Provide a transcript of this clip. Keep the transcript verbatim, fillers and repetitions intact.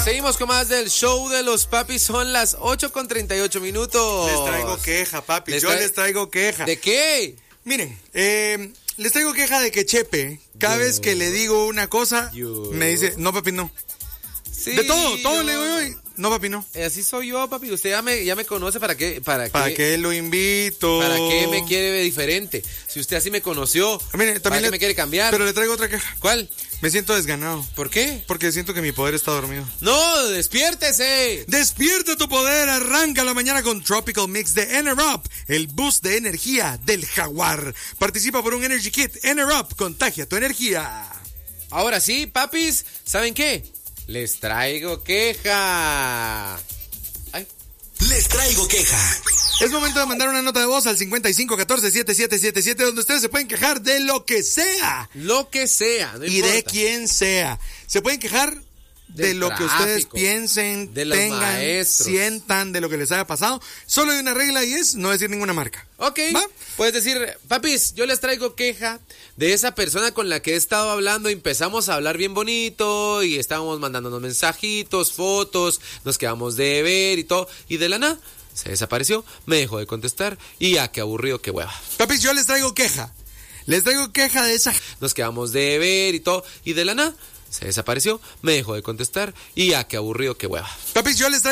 Seguimos con más del show de los papis. Son las ocho con treinta y ocho minutos. Les traigo queja, papi. Les Yo tra- les traigo queja. ¿De qué? Miren, eh, les traigo queja de que Chepe, cada Yo. vez que le digo una cosa, Yo. me dice, no, papi, no. Sí, De todo, todo yo- le digo yo, y, no, papi, no. Eh, Así soy yo, papi. Usted ya me, ya me conoce. ¿Para qué? ¿Para qué? ¿Para qué lo invito? ¿Para qué me quiere ver diferente? Si usted así me conoció, Mire, ¿para también qué le- me quiere cambiar? Pero le traigo otra queja. ¿Cuál? Me siento desganado. ¿Por qué? Porque siento que mi poder está dormido. ¡No! ¡Despiértese! Despierta tu poder, arranca la mañana con Tropical Mix de Enerup, el boost de energía del jaguar. Participa por un Energy Kit. Enerup, contagia tu energía. Ahora sí, papis, ¿saben qué? Les traigo queja. Ay. Les traigo queja. Es momento de mandar una nota de voz al cincuenta y cinco catorce setenta y siete setenta y siete, donde ustedes se pueden quejar de lo que sea Lo que sea, no y importa. de quien sea. Se pueden quejar de Del lo que ustedes tráfico, piensen, de los tengan, maestros. sientan, de lo que les haya pasado. Solo hay una regla y es no decir ninguna marca. Ok, ¿Va? puedes decir, papis, yo les traigo queja de esa persona con la que he estado hablando. Empezamos a hablar bien bonito y estábamos mandándonos mensajitos, fotos, nos quedamos de ver y todo. Y de la nada, se desapareció, me dejó de contestar y ya, qué aburrido, qué hueva. Papis, yo les traigo queja. Les traigo queja de esa... Nos quedamos de ver y todo. Y de la nada, se desapareció, me dejó de contestar y ya, qué aburrido, qué hueva. Papis, yo les traigo